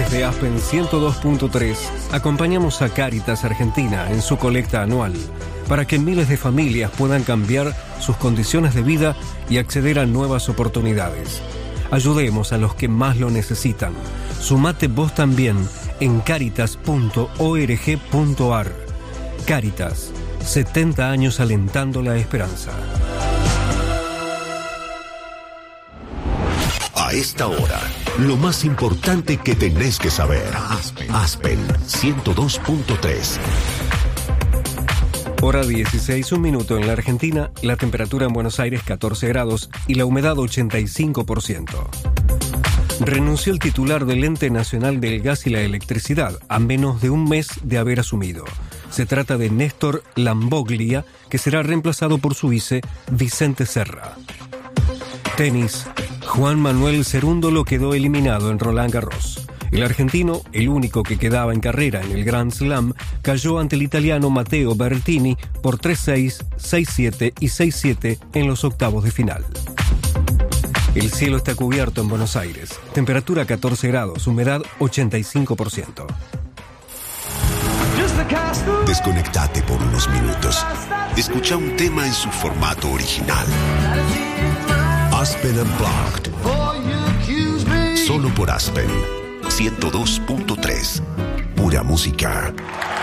Desde Aspen 102.3 acompañamos a Cáritas Argentina en su colecta anual para que miles de familias puedan cambiar sus condiciones de vida y acceder a nuevas oportunidades. Ayudemos a los que más lo necesitan. Sumate vos también en caritas.org.ar. Cáritas, 70 años alentando la esperanza. A esta hora, lo más importante que tenés que saber. Aspen 102.3. Hora 16, un minuto en la Argentina, la temperatura en Buenos Aires 14 grados y la humedad 85%. Renunció el titular del Ente Nacional del Gas y la Electricidad a menos de un mes de haber asumido. Se trata de Néstor Lamboglia, que será reemplazado por su vice, Vicente Serra. Tenis. Juan Manuel Cerúndolo quedó eliminado en Roland Garros. El argentino, el único que quedaba en carrera en el Grand Slam, cayó ante el italiano Matteo Berrettini por 3-6, 6-7 y 6-7 en los octavos de final. El cielo está cubierto en Buenos Aires. Temperatura 14 grados, humedad 85%. Desconectate por unos minutos. Escucha un tema en su formato original. Aspen Unplugged. Solo por Aspen 102.3. Pura música.